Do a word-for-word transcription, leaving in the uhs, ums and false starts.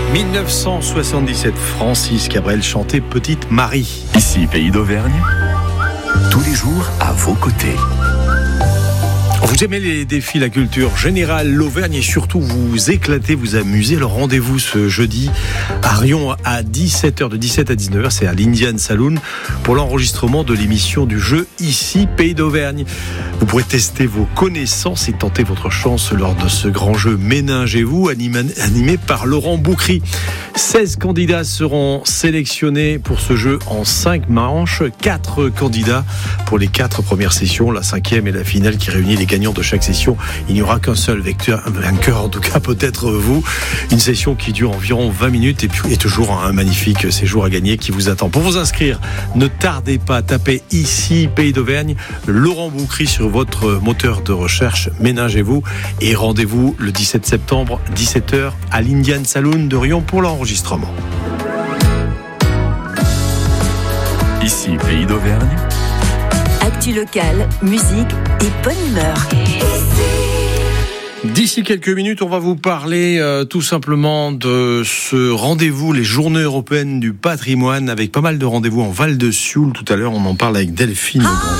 dix-neuf cent soixante-dix-sept, Francis Cabrel chantait Petite Marie. Ici, Pays d'Auvergne, tous les jours à vos côtés. Vous aimez les défis, la culture générale, l'Auvergne et surtout vous éclatez, vous amusez. Le rendez-vous ce jeudi à Riom à dix-sept heures, de dix-sept à dix-neuf heures, c'est à l'Indian Saloon pour l'enregistrement de l'émission du jeu Ici, Pays d'Auvergne. Vous pourrez tester vos connaissances et tenter votre chance lors de ce grand jeu Ménagez-vous, animé, animé par Laurent Boucry. seize candidats seront sélectionnés pour ce jeu en cinq manches. quatre candidats pour les quatre premières sessions, la cinquième et la finale qui réunit les gagnants de chaque session. Il n'y aura qu'un seul vecteur, un vainqueur, en tout cas peut-être vous. Une session qui dure environ vingt minutes et puis est toujours un magnifique séjour à gagner qui vous attend. Pour vous inscrire, ne tardez pas, tapez Ici, Pays d'Auvergne, Laurent Boucry sur votre moteur de recherche, Ménagez-vous et rendez-vous le dix-sept septembre, dix-sept heures à l'Indian Saloon de Riom pour l'enregistrement. Ici, Pays d'Auvergne. Actu locale, musique et bonne humeur. D'ici quelques minutes, on va vous parler euh, tout simplement de ce rendez-vous, les Journées européennes du patrimoine, avec pas mal de rendez-vous en Val de Sioule. Tout à l'heure, on en parle avec Delphine.